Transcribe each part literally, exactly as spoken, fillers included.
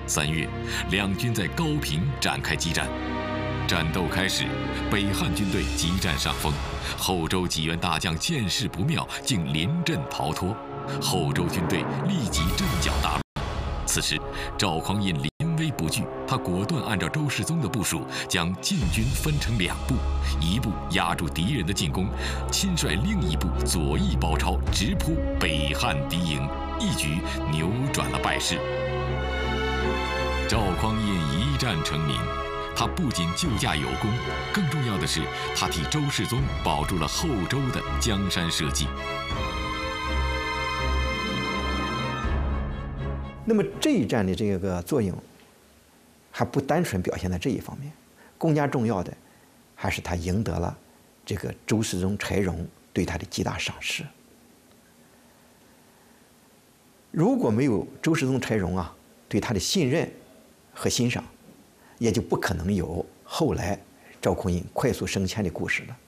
三月，两军在高平展开激战。战斗开始，北汉军队急占上风，后周几员大将见势不妙，竟临阵逃脱。后周军队立即阵脚大乱。此时，赵匡胤临危不惧，他果断按照周世宗的部署，将晋军分成两部，一部压住敌人的进攻，亲率另一部左翼包抄，直扑北汉敌营，一举扭转了败势。赵匡胤一战成名，他不仅救驾有功，更重要的是，他替周世宗保住了后周的江山社稷。 那么这一战的这个作用，还不单纯表现在这一方面，更加重要的，还是他赢得了这个周世宗柴荣对他的极大赏识。如果没有周世宗柴荣啊对他的信任和欣赏，也就不可能有后来赵匡胤快速升迁的故事了。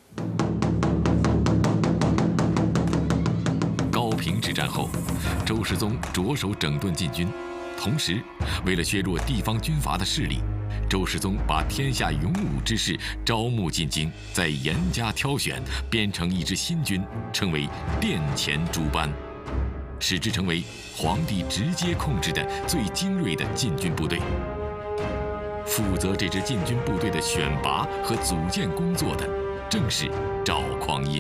高平之战后，周世宗着手整顿禁军，同时为了削弱地方军阀的势力，周世宗把天下勇武之士招募进京，再严加挑选，编成一支新军，称为殿前诸班，使之成为皇帝直接控制的最精锐的禁军部队。负责这支禁军部队的选拔和组建工作的，正是赵匡胤。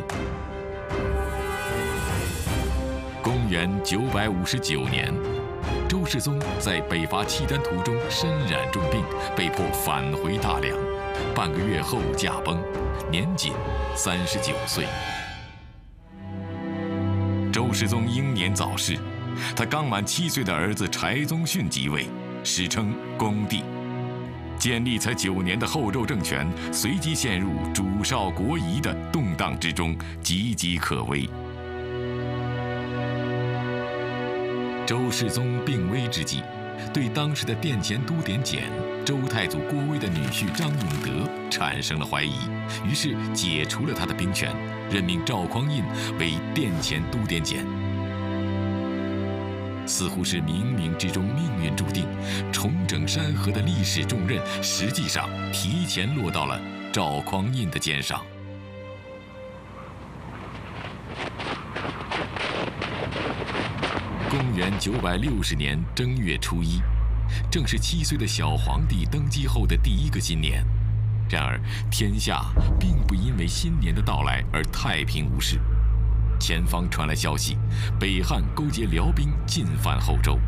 公元九百五十九年，周世宗在北伐契丹途中身染重病，被迫返回大梁，半个月后驾崩，年仅三十九岁。周世宗英年早逝，他刚满七岁的儿子柴宗训即位，史称恭帝。建立才九年的后周政权，随即陷入主少国疑的动荡之中，岌岌可危。周世宗病危之际，对当时的殿前都点检周太祖郭威的女婿张永德产生了怀疑，于是解除了他的兵权，任命赵匡胤为殿前都点检。似乎是冥冥之中命运注定，重整山河的历史重任，实际上提前落到了赵匡胤的肩上。公元九百六十年正月初一，正是七岁的小皇帝登基后的第一个新年。然而，天下并不因为新年的到来而太平无事。前方传来消息，北汉勾结辽兵进犯后周。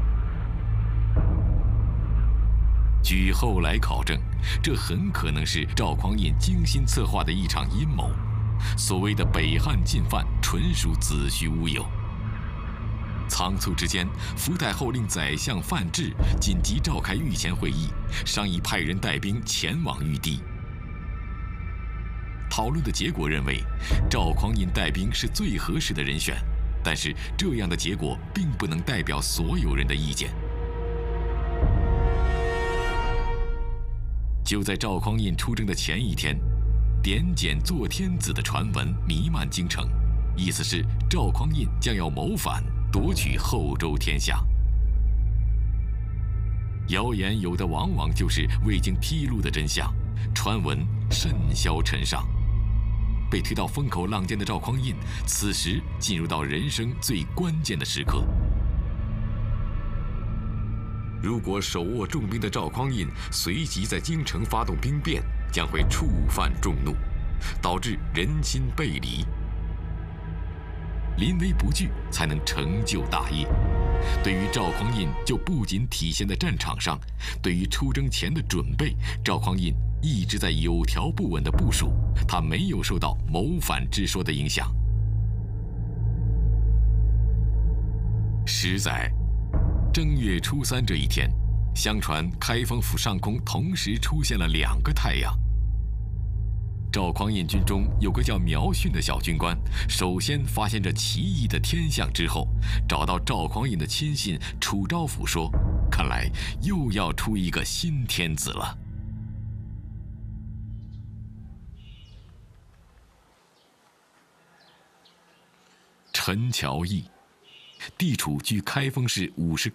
据后来考证，这很可能是赵匡胤精心策划的一场阴谋。所谓的北汉进犯，纯属子虚乌有。仓促之间，福太后令宰相范质紧急召开御前会议，商议派人带兵前往御地。讨论的结果认为，赵匡胤带兵是最合适的人选，但是这样的结果并不能代表所有人的意见。就在赵匡胤出征的前一天，点检做天子的传闻弥漫京城，意思是赵匡胤将要谋反，夺取后周天下。谣言有的往往就是未经披露的真相，传闻甚嚣尘上。被推到风口浪尖的赵匡胤，此时进入到人生最关键的时刻。如果手握重兵的赵匡胤随即在京城发动兵变，将会触犯众怒，导致人心背离。临危不惧才能成就大业。对于赵匡胤，就不仅体现在战场上，对于出征前的准备，赵匡胤一直在有条不紊的部署，他没有受到谋反之说的影响。十载，正月初三这一天，相传开封府上空同时出现了两个太阳。赵匡胤军中有个叫苗训的小军官，首先发现这奇异的天象之后，找到赵匡胤的亲信楚昭甫说：“看来又要出一个新天子了。”陈桥驿，地处距开封市五十